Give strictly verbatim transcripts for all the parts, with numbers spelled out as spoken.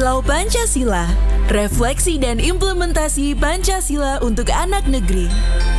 Kilau Pancasila, refleksi dan implementasi Pancasila untuk anak negeri.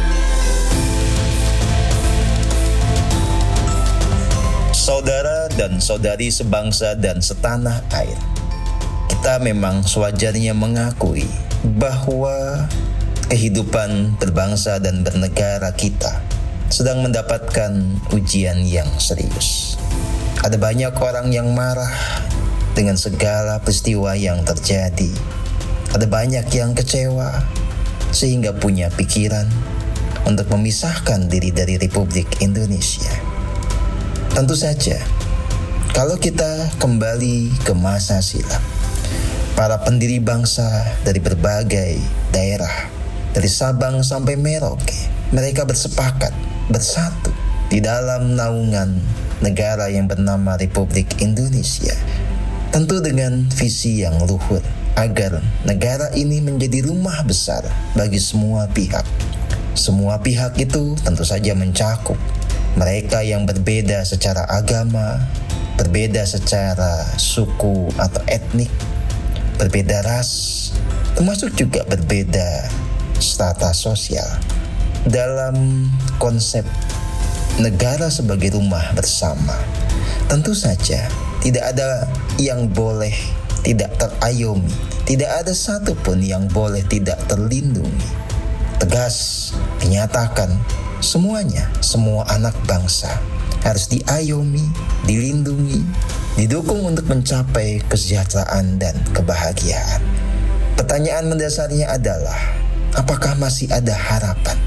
Saudara dan saudari sebangsa dan setanah air, kita memang sewajarnya mengakui bahwa kehidupan berbangsa dan bernegara kita sedang mendapatkan ujian yang serius. Ada banyak orang yang marah dengan segala peristiwa yang terjadi. Ada banyak yang kecewa sehingga punya pikiran untuk memisahkan diri dari Republik Indonesia. Tentu saja, kalau kita kembali ke masa silam, para pendiri bangsa dari berbagai daerah, dari Sabang sampai Merauke, mereka bersepakat, bersatu di dalam naungan negara yang bernama Republik Indonesia. Tentu dengan visi yang luhur, agar negara ini menjadi rumah besar bagi semua pihak. Semua pihak itu tentu saja mencakup mereka yang berbeda secara agama, berbeda secara suku atau etnik, berbeda ras, termasuk juga berbeda strata sosial. Dalam konsep negara sebagai rumah bersama, tentu saja tidak ada yang boleh tidak terayomi, tidak ada satupun yang boleh tidak terlindungi. Tegas dinyatakan, semuanya, semua anak bangsa harus diayomi, dilindungi, didukung untuk mencapai kesejahteraan dan kebahagiaan. Pertanyaan mendasarnya adalah, apakah masih ada harapan?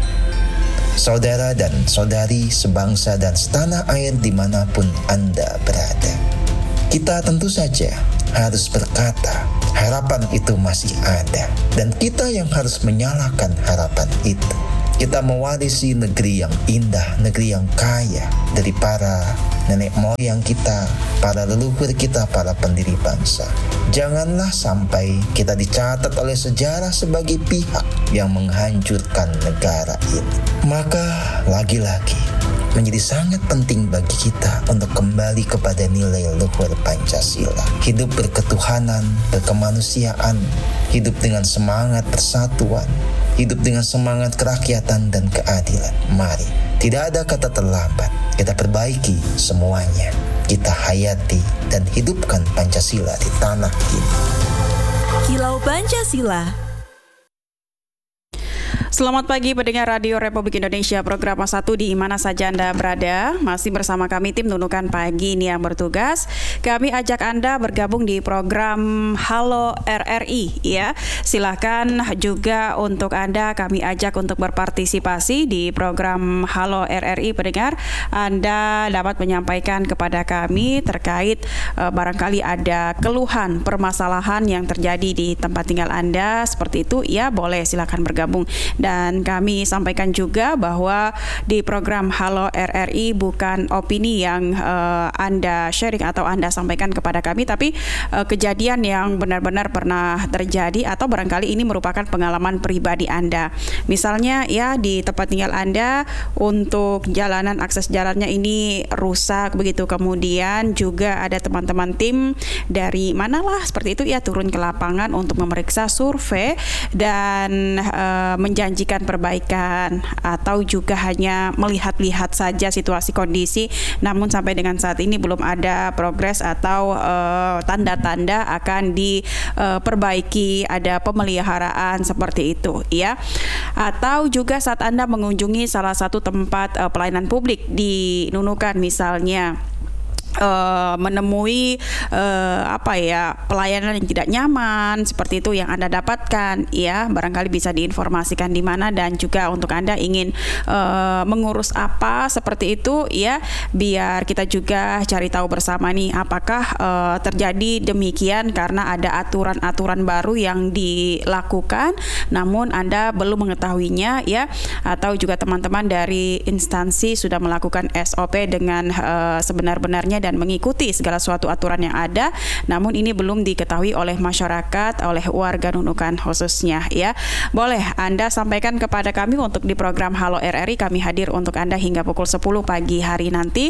Saudara dan saudari sebangsa dan setanah air dimanapun Anda berada, kita tentu saja harus berkata, harapan itu masih ada, dan kita yang harus menyalakan harapan itu. Kita mewarisi negeri yang indah, negeri yang kaya dari para nenek moyang kita, para leluhur kita, para pendiri bangsa. Janganlah sampai kita dicatat oleh sejarah sebagai pihak yang menghancurkan negara ini. Maka lagi-lagi menjadi sangat penting bagi kita untuk kembali kepada nilai luhur Pancasila. Hidup berketuhanan, berkemanusiaan, hidup dengan semangat persatuan, hidup dengan semangat kerakyatan dan keadilan. Mari, tidak ada kata terlambat. Kita perbaiki semuanya. Kita hayati dan hidupkan Pancasila di tanah ini. Kilau Pancasila. Selamat pagi pendengar Radio Republik Indonesia, program satu di mana saja Anda berada. Masih bersama kami tim Nunukan Pagi ini yang bertugas. Kami ajak Anda bergabung di program Halo R R I ya. Silahkan juga untuk Anda kami ajak untuk berpartisipasi di program Halo R R I pendengar. Anda dapat menyampaikan kepada kami terkait uh, barangkali ada keluhan, permasalahan yang terjadi di tempat tinggal Anda seperti itu ya, boleh silakan bergabung. Dan kami sampaikan juga bahwa di program Halo R R I bukan opini yang uh, Anda sharing atau Anda sampaikan kepada kami, tapi uh, kejadian yang benar-benar pernah terjadi atau barangkali ini merupakan pengalaman pribadi Anda. Misalnya ya di tempat tinggal Anda untuk jalanan, akses jalannya ini rusak begitu, kemudian juga ada teman-teman tim dari manalah seperti itu ya turun ke lapangan untuk memeriksa survei dan uh, menjanjikan janjikan perbaikan atau juga hanya melihat-lihat saja situasi kondisi, namun sampai dengan saat ini belum ada progres atau uh, tanda-tanda akan diperbaiki, uh, ada pemeliharaan seperti itu ya. Atau juga saat Anda mengunjungi salah satu tempat uh, pelayanan publik di Nunukan misalnya, Uh, menemui uh, apa ya pelayanan yang tidak nyaman seperti itu yang Anda dapatkan ya, barangkali bisa diinformasikan di mana, dan juga untuk Anda ingin uh, mengurus apa seperti itu ya, biar kita juga cari tahu bersama nih apakah uh, terjadi demikian karena ada aturan-aturan baru yang dilakukan namun Anda belum mengetahuinya ya, atau juga teman-teman dari instansi sudah melakukan S O P dengan uh, sebenar-benarnya dan mengikuti segala suatu aturan yang ada, namun ini belum diketahui oleh masyarakat, oleh warga Nunukan khususnya ya. Boleh Anda sampaikan kepada kami untuk di program Halo R R I, kami hadir untuk Anda hingga pukul sepuluh pagi hari nanti,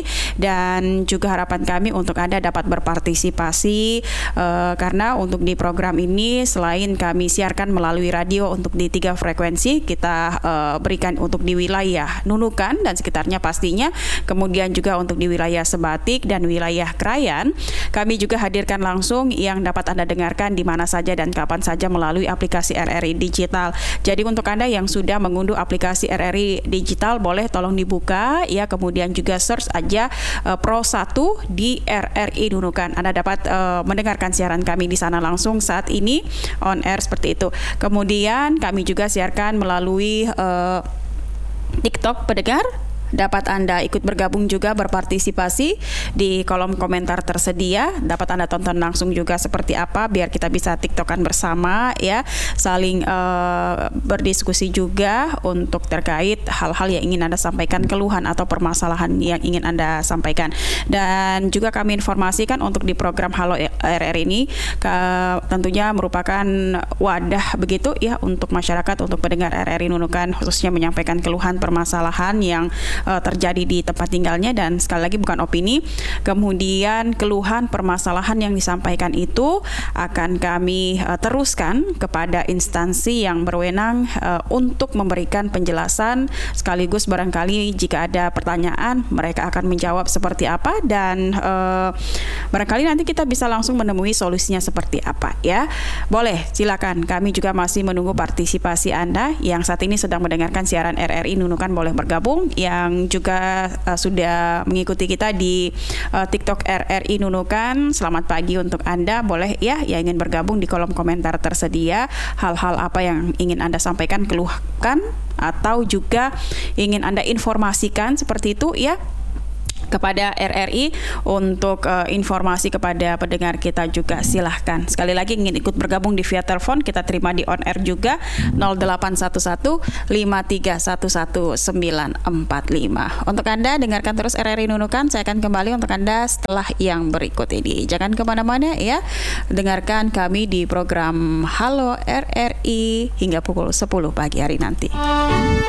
dan juga harapan kami untuk Anda dapat berpartisipasi uh, karena untuk di program ini selain kami siarkan melalui radio untuk di tiga frekuensi, kita uh, berikan untuk di wilayah Nunukan dan sekitarnya pastinya, kemudian juga untuk di wilayah Sebatik dan wilayah Krayan, kami juga hadirkan langsung yang dapat Anda dengarkan di mana saja dan kapan saja melalui aplikasi R R I Digital. Jadi untuk Anda yang sudah mengunduh aplikasi R R I Digital, boleh tolong dibuka ya, kemudian juga search aja uh, Pro satu di R R I Nunukan. Anda dapat uh, mendengarkan siaran kami di sana langsung saat ini on air seperti itu. Kemudian kami juga siarkan melalui uh, TikTok pendengar. Dapat Anda ikut bergabung juga berpartisipasi di kolom komentar tersedia. Dapat Anda tonton langsung juga seperti apa biar kita bisa tiktokan bersama ya, saling uh, berdiskusi juga untuk terkait hal-hal yang ingin Anda sampaikan, keluhan atau permasalahan yang ingin Anda sampaikan. Dan juga kami informasikan untuk di program Halo R R ini ke, tentunya merupakan wadah begitu ya untuk masyarakat, untuk pendengar R R I Nunukan khususnya menyampaikan keluhan permasalahan yang terjadi di tempat tinggalnya, dan sekali lagi bukan opini. Kemudian keluhan permasalahan yang disampaikan itu akan kami uh, teruskan kepada instansi yang berwenang uh, untuk memberikan penjelasan, sekaligus barangkali jika ada pertanyaan mereka akan menjawab seperti apa, dan uh, barangkali nanti kita bisa langsung menemui solusinya seperti apa ya. Boleh silakan, kami juga masih menunggu partisipasi Anda yang saat ini sedang mendengarkan siaran R R I Nunukan, boleh bergabung. Yang juga uh, sudah mengikuti kita di uh, TikTok R R I Nunukan, selamat pagi untuk Anda. Boleh ya yang ingin bergabung di kolom komentar tersedia, hal-hal apa yang ingin Anda sampaikan, keluhkan atau juga ingin Anda informasikan seperti itu ya kepada R R I untuk uh, informasi kepada pendengar kita juga silahkan. Sekali lagi ingin ikut bergabung di via telepon, kita terima di on air juga nol delapan satu satu lima tiga satu satu sembilan empat lima. Untuk Anda dengarkan terus R R I Nunukan, saya akan kembali untuk Anda setelah yang berikut ini. Jangan kemana-mana ya, dengarkan kami di program Halo R R I hingga pukul sepuluh pagi hari nanti.